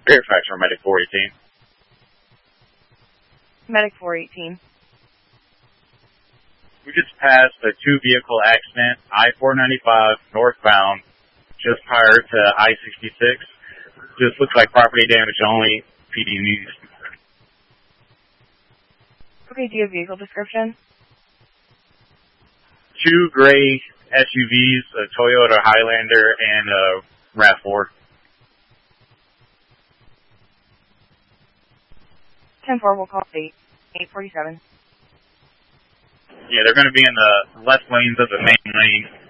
Fairfax or Medic 418. Medic 418. We just passed a two-vehicle accident, I-495 northbound, just prior to I-66. Just looks like property damage only, PD news. Okay, do you have vehicle description? Two gray SUVs, a Toyota Highlander and a RAV4. 10-4, we'll call 847. Yeah, they're going to be in the left lanes of the main lane.